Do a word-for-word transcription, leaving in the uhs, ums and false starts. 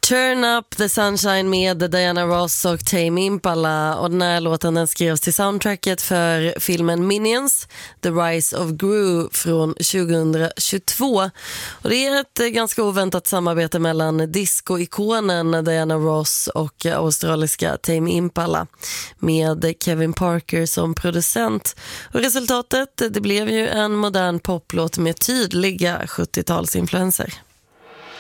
Turn Up the Sunshine med Diana Ross och Tame Impala, och den här låten den skrevs till soundtracket för filmen Minions, The Rise of Gru från tjugohundratjugotvå. Och det är ett ganska oväntat samarbete mellan disco-ikonen Diana Ross och australiska Tame Impala med Kevin Parker som producent. Och resultatet, det blev ju en modern poplåt med tydliga sjuttiotalsinfluenser.